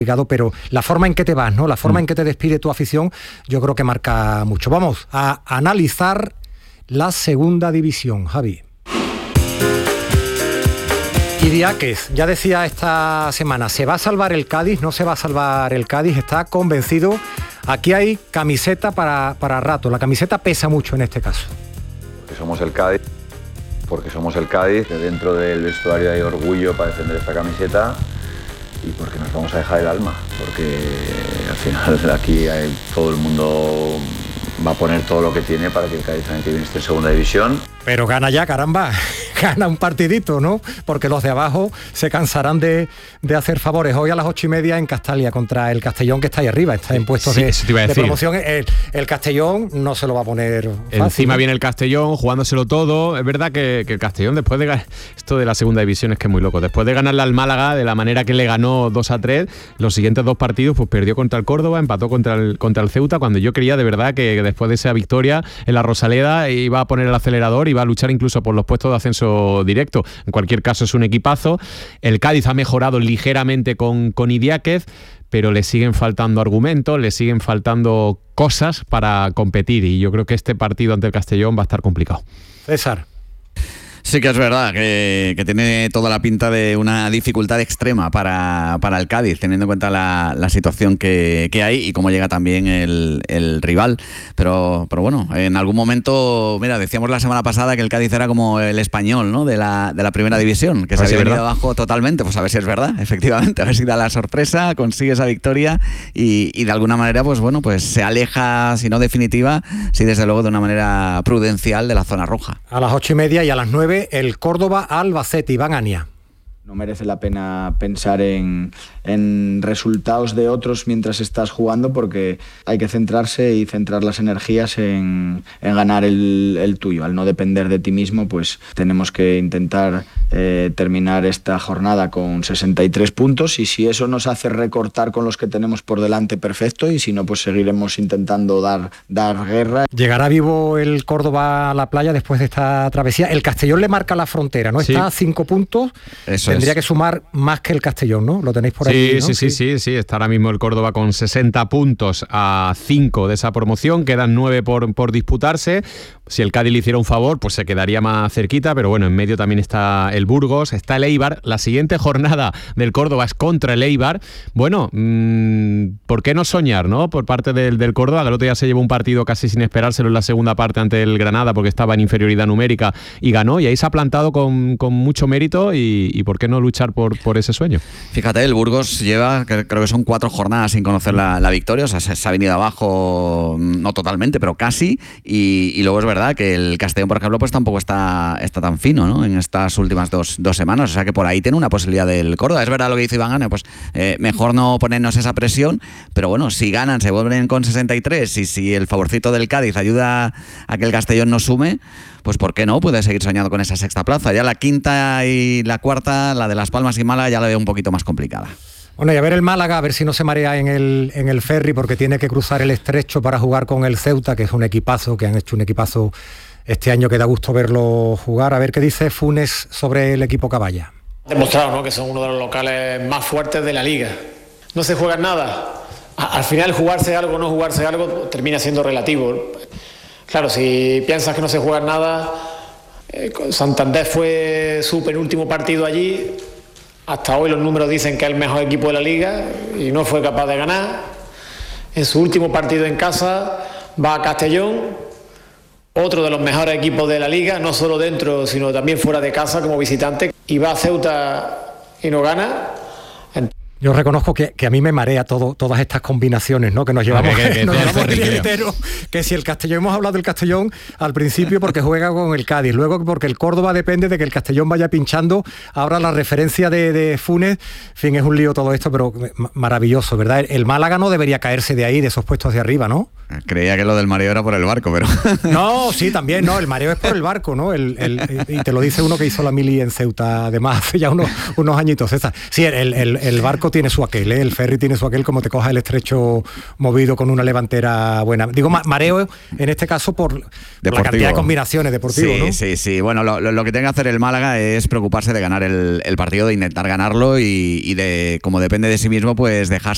pero la forma en que te vas, ¿no? La forma en que te despide tu afición, yo creo que marca mucho. Vamos a analizar la segunda división, Javi. Idiáquez, ya decía esta semana, ¿se va a salvar el Cádiz? ¿No se va a salvar el Cádiz? Está convencido. Aquí hay camiseta para rato. La camiseta pesa mucho en este caso. Porque somos el Cádiz, que dentro del vestuario hay orgullo para defender esta camiseta. Y porque nos vamos a dejar el alma, porque al final de aquí todo el mundo va a poner todo lo que tiene para que el Cádiz también esté en segunda división. Pero gana ya, caramba, gana un partidito, ¿no? Porque los de abajo se cansarán de hacer favores. Hoy a las 8:30 en Castalia contra el Castellón, que está ahí arriba, está en puestos de promoción. El Castellón no se lo va a poner fácil. Encima viene el Castellón jugándoselo todo. Es verdad que el Castellón, después de ganar, esto de la segunda división es que es muy loco, después de ganarle al Málaga de la manera que le ganó 2-3, los siguientes dos partidos pues perdió contra el Córdoba, empató contra el Ceuta, cuando yo creía de verdad que después de esa victoria en la Rosaleda iba a poner el acelerador, iba a luchar incluso por los puestos de ascenso directo. En cualquier caso es un equipazo. El Cádiz ha mejorado ligeramente con Idiáquez, pero le siguen faltando argumentos, le siguen faltando cosas para competir, y yo creo que este partido ante el Castellón va a estar complicado. César. Sí que es verdad que tiene toda la pinta de una dificultad extrema para el Cádiz, teniendo en cuenta la situación que hay y cómo llega también el rival. Pero bueno, en algún momento, mira, decíamos la semana pasada que el Cádiz era como el Español, ¿no? de la primera división, que se había venido abajo totalmente. Pues a ver si es verdad, efectivamente, a ver si da la sorpresa, consigue esa victoria y de alguna manera, pues bueno, pues se aleja, si no definitiva, sí desde luego de una manera prudencial de la zona roja. A las 8:30 y a las 9 el Córdoba Albacete. Iván Ania. No merece la pena pensar en resultados de otros mientras estás jugando, porque hay que centrarse y centrar las energías en ganar el tuyo. Al no depender de ti mismo, pues tenemos que intentar terminar esta jornada con 63 puntos, y si eso nos hace recortar con los que tenemos por delante, perfecto, y si no, pues seguiremos intentando dar guerra. ¿Llegará vivo el Córdoba a la playa después de esta travesía? El Castellón le marca la frontera, ¿no? Sí. Está a 5 puntos. Eso tendría que sumar más que el Castellón, ¿no? Lo tenéis por ahí, ¿no? Sí. Está ahora mismo el Córdoba con 60 puntos a 5 de esa promoción. Quedan 9 por disputarse. Si el Cádiz le hiciera un favor, pues se quedaría más cerquita, pero bueno, en medio también está el Burgos, está el Eibar. La siguiente jornada del Córdoba es contra el Eibar. Bueno, ¿por qué no soñar, no? Por parte del Córdoba, que el otro día se llevó un partido casi sin esperárselo en la segunda parte ante el Granada, porque estaba en inferioridad numérica y ganó, y ahí se ha plantado con mucho mérito, y ¿por qué no luchar por ese sueño? Fíjate, el Burgos lleva, creo que son 4 jornadas sin conocer la victoria, o sea, se ha venido abajo, no totalmente, pero casi, y luego es verdad que el Castellón, por ejemplo, pues tampoco está tan fino, ¿no? En estas últimas dos semanas, o sea que por ahí tiene una posibilidad del Córdoba. Es verdad lo que dice Iván Gane, pues mejor no ponernos esa presión, pero bueno, si ganan, se vuelven con 63, y si el favorcito del Cádiz ayuda a que el Castellón no sume, pues ¿por qué no? Puede seguir soñando con esa sexta plaza. Ya la quinta y la cuarta, la de Las Palmas y Málaga, ya la veo un poquito más complicada. Bueno, y a ver el Málaga, a ver si no se marea en el ferry, porque tiene que cruzar el estrecho para jugar con el Ceuta, que es un equipazo, que han hecho un equipazo este año que da gusto verlo jugar. A ver qué dice Funes sobre el equipo Caballa. Demostrado, ¿no?, que son uno de los locales más fuertes de la liga. No se juega nada. Al final, jugarse algo o no jugarse algo termina siendo relativo. Claro, si piensas que no se juega nada, Santander fue su penúltimo partido allí. Hasta hoy los números dicen que es el mejor equipo de la liga y no fue capaz de ganar. En su último partido en casa va a Castellón, otro de los mejores equipos de la liga, no solo dentro, sino también fuera de casa como visitante, y va a Ceuta y no gana. Yo reconozco que a mí me marea todas estas combinaciones, ¿no? Que nos llevamos el día entero. Que si el Castellón, hemos hablado del Castellón al principio porque juega con el Cádiz, luego porque el Córdoba depende de que el Castellón vaya pinchando, ahora la referencia de Funes, en fin, es un lío todo esto, pero maravilloso, ¿verdad? El Málaga no debería caerse de ahí, de esos puestos de arriba, ¿no? Creía que lo del mareo era por el barco, pero... No, sí, también, no, el mareo es por el barco, ¿no? Y te lo dice uno que hizo la mili en Ceuta, además, hace ya unos añitos. Sí, el barco tiene su aquel, el ferry tiene su aquel, como te coja el estrecho movido con una levantera buena. Digo, mareo en este caso por la cantidad de combinaciones deportivas, ¿no? Sí. Bueno, lo que tiene que hacer el Málaga es preocuparse de ganar el partido, de intentar ganarlo y de, como depende de sí mismo, pues dejarse